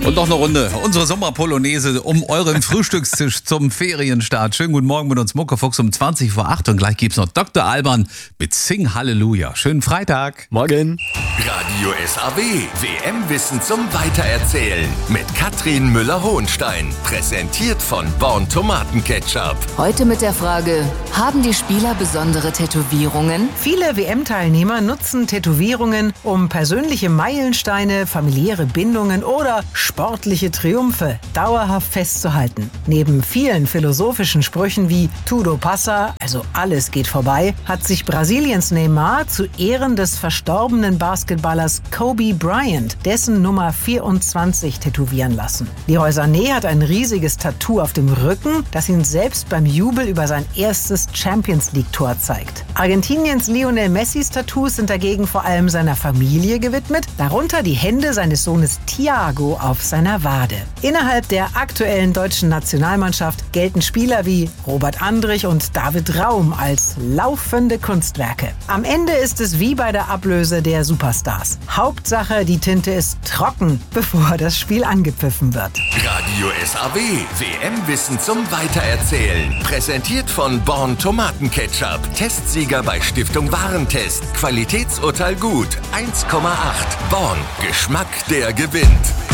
Und noch eine Runde. Unsere Sommerpolonaise um euren Frühstückstisch zum Ferienstart. Schönen guten Morgen mit uns Muckefuchs um 20 vor 8. Und gleich gibt's noch Dr. Alban mit Sing Halleluja. Schönen Freitag. Morgen. Radio SAW. WM-Wissen zum Weitererzählen. Mit Katrin Müller-Hohenstein. Präsentiert von Born Tomatenketchup. Heute mit der Frage, haben die Spieler besondere Tätowierungen? Viele WM-Teilnehmer nutzen Tätowierungen, um persönliche Meilensteine, familiäre Bindungen oder sportliche Triumphe dauerhaft festzuhalten. Neben vielen philosophischen Sprüchen wie Tudo passa, also alles geht vorbei, hat sich Brasiliens Neymar zu Ehren des verstorbenen Basketballers Kobe Bryant dessen Nummer 24 tätowieren lassen. Leroy Sané hat ein riesiges Tattoo auf dem Rücken, das ihn selbst beim Jubel über sein erstes Champions-League-Tor zeigt. Argentiniens Lionel Messis Tattoos sind dagegen vor allem seiner Familie gewidmet, darunter die Hände seines Sohnes Thiago auf seiner Wade. Innerhalb der aktuellen deutschen Nationalmannschaft gelten Spieler wie Robert Andrich und David Raum als laufende Kunstwerke. Am Ende ist es wie bei der Ablöse der Superstars. Hauptsache, die Tinte ist trocken, bevor das Spiel angepfiffen wird. Radio SAW. WM-Wissen zum Weitererzählen. Präsentiert von Born Tomatenketchup. Testsieger bei Stiftung Warentest. Qualitätsurteil gut. 1,8. Born. Geschmack, der gewinnt.